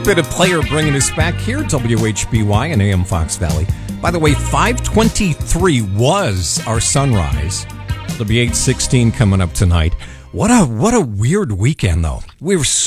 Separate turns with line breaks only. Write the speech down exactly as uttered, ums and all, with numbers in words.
bit of Player bringing us back here, W H B Y and A M Fox Valley. By the way, five twenty-three was our sunrise. It'll be eight sixteen coming up tonight. What a what a weird weekend, though. We were so